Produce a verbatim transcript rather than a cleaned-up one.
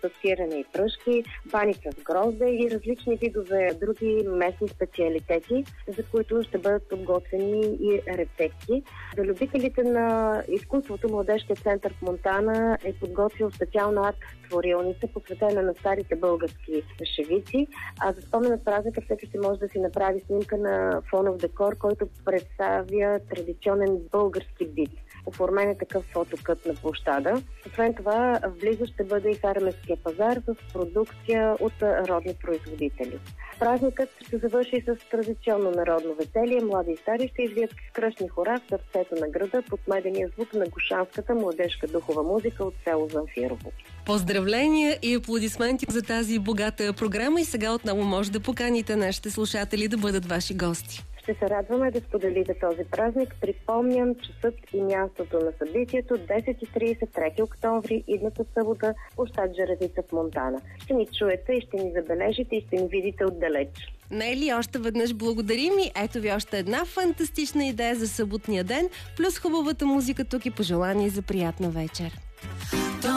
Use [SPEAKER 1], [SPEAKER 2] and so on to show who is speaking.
[SPEAKER 1] с сирене и пръшки, бани с грозде и различни видове други местни специалитети, за които ще бъдат подготвени и рецепти. За любителите на изкуството Младежкият център в Монтана е подготвил специална арт-творилница, посветена на старите български шевици. А за спомен от празника всеки ще може да си направи снимка на фонов декор, който представя традиционен български бит. Оформен е такъв фотокът на площада. Освен това, влизо ще бъде и фермерския пазар с продукция от родни производители. Празникът ще завърши с традиционно народно веселие. Млади и стари ще извият с кръстни хора в сърцето на града под медения звук на гушанската младежка духова музика от село Замфирово.
[SPEAKER 2] Поздравления и аплодисменти за тази богата програма и сега отново може да поканите нашите слушатели да бъдат ваши гости.
[SPEAKER 1] Ще се радваме да споделите този празник. Припомням часът и мястото на събитието десет и тридесет, трети октомври, идната събота, площад Жребица в Монтана. Ще ни чуете и ще ни забележите и ще ни видите отдалеч.
[SPEAKER 2] Нели, още веднъж благодарим и ето ви още една фантастична идея за съботния ден, плюс хубавата музика тук и пожелание за приятна вечер.